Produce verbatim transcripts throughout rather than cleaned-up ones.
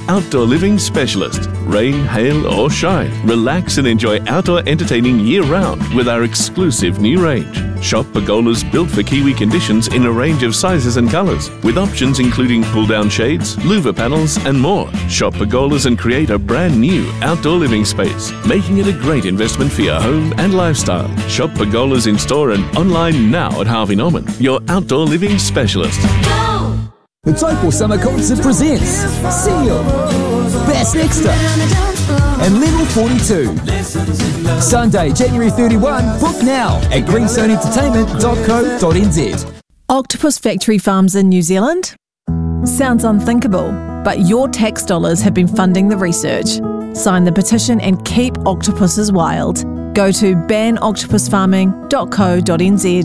outdoor living specialist. Rain, hail or shine, relax and enjoy outdoor entertaining year-round with our exclusive new range. Shop pergolas built for Kiwi conditions in a range of sizes and colours, with options including pull-down shades, louver panels and more. Shop pergolas and create a brand new outdoor living space, making it a great investment for your home and lifestyle. Shop pergolas in store and online now at Harvey Norman, your outdoor living specialist. The Taupo Summer Concert presents Seal, Best Extra, and Level forty-two. Sunday, January thirty-first. Book now at greenstone entertainment dot co dot n z. Octopus factory farms in New Zealand? Sounds unthinkable, but your tax dollars have been funding the research. Sign the petition and keep octopuses wild. Go to ban octopus farming dot co dot n z.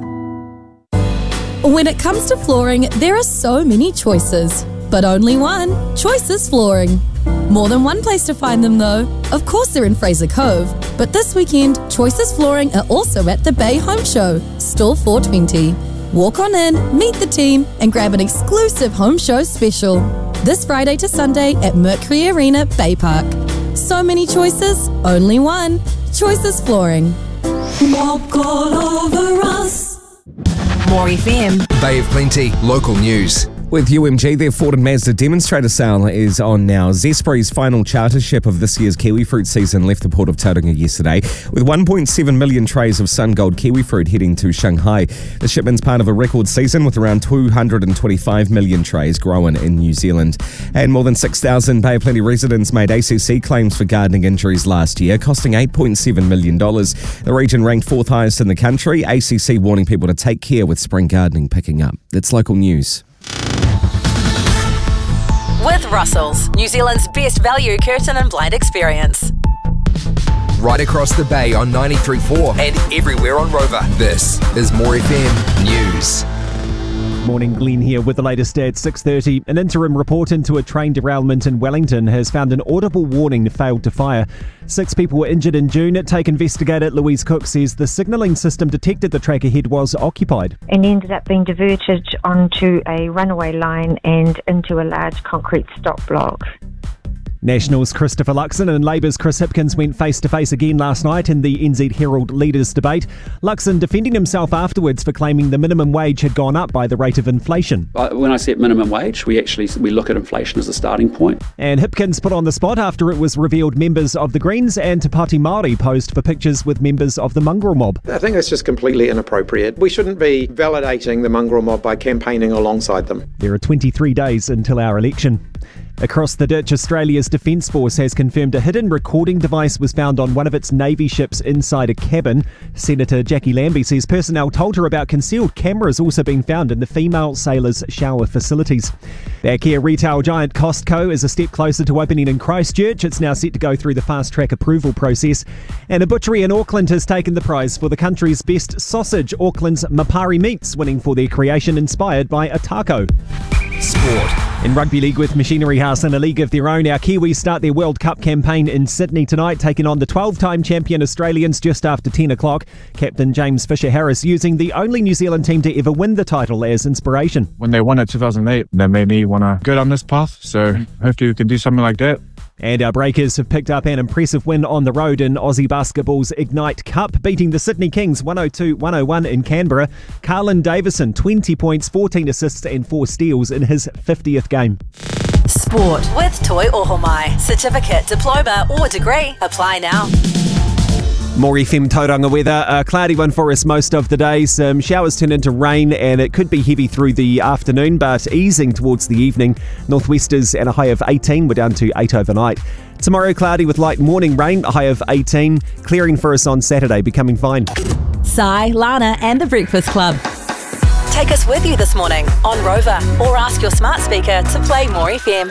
When it comes to flooring, there are so many choices, but only one. Choices Flooring. More than one place to find them though. Of course they're in Fraser Cove, but this weekend, Choices Flooring are also at the Bay Home Show, Stall four twenty. Walk on in, meet the team, and grab an exclusive home show special. This Friday to Sunday at Mercury Arena, Bay Park. So many choices, only one. Choices Flooring. Walk all over us. More F M. Bay of Plenty, local news. With U M G, their Ford and Mazda demonstrator sale is on now. Zespri's final charter ship of this year's kiwi fruit season left the port of Tauranga yesterday, with one point seven million trays of sun-gold kiwi fruit heading to Shanghai. The shipment's part of a record season with around two hundred twenty-five million trays grown in New Zealand. And more than six thousand Bay of Plenty residents made A C C claims for gardening injuries last year, costing eight point seven million dollars. The region ranked fourth highest in the country. A C C warning people to take care with spring gardening picking up. That's local news. With Russell's, New Zealand's best value curtain and blind experience. Right across the bay on ninety-three point four and everywhere on Rover. This is More F M News. Morning, Glenn here with the latest at six thirty. An interim report into a train derailment in Wellington has found an audible warning failed to fire. Six people were injured in June. Take investigator Louise Cook says the signalling system detected the track ahead was occupied. And ended up being diverted onto a runaway line and into a large concrete stop block. Nationals' Christopher Luxon and Labour's Chris Hipkins went face-to-face again last night in the N Z Herald Leaders debate. Luxon defending himself afterwards for claiming the minimum wage had gone up by the rate of inflation. When I said minimum wage, we actually we look at inflation as a starting point. And Hipkins put on the spot after it was revealed members of the Greens and Te Pāti Māori posed for pictures with members of the mongrel mob. I think that's just completely inappropriate. We shouldn't be validating the mongrel mob by campaigning alongside them. There are twenty-three days until our election. Across the ditch, Australia's Defence Force has confirmed a hidden recording device was found on one of its Navy ships inside a cabin. Senator Jackie Lambie says personnel told her about concealed cameras also being found in the female sailors' shower facilities. Back here, retail giant Costco is a step closer to opening in Christchurch. It's now set to go through the fast-track approval process. And a butchery in Auckland has taken the prize for the country's best sausage, Auckland's Mapari Meats, winning for their creation inspired by a taco. Sport. In Rugby League with Machinery House in a league of their own, our Kiwis start their World Cup campaign in Sydney tonight, taking on the twelve-time champion Australians just after ten o'clock. Captain James Fisher-Harris using the only New Zealand team to ever win the title as inspiration. When they won it two thousand eight, that made me want to go down this path, so hopefully we can do something like that. And our Breakers have picked up an impressive win on the road in Aussie Basketball's Ignite Cup, beating the Sydney Kings one oh two one oh one in Canberra. Carlin Davison, twenty points, fourteen assists and four steals in his fiftieth game. Sport with Toi Ohomai. Certificate, diploma or degree. Apply now. More F M Tauranga weather. A cloudy one for us most of the day. Some showers turn into rain and it could be heavy through the afternoon, but easing towards the evening. Northwesters and a high of eighteen. We're down to eight overnight. Tomorrow cloudy with light morning rain, a high of eighteen. Clearing for us on Saturday, becoming fine. Sai, Lana and the Breakfast Club. Take us with you this morning on Rover or ask your smart speaker to play More F M.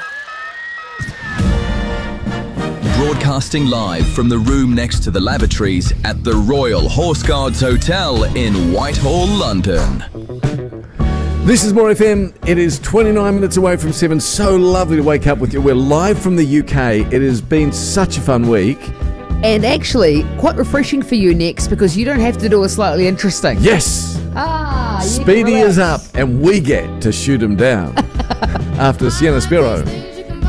Broadcasting live from the room next to the lavatories at the Royal Horse Guards Hotel in Whitehall, London. This is More F M. It is twenty-nine minutes away from seven. So lovely to wake up with you. We're live from the U K. It has been such a fun week. And actually, quite refreshing for you next because you don't have to do a slightly interesting. Yes! Ah, Speedy is up and we get to shoot him down after Sienna Sparrow.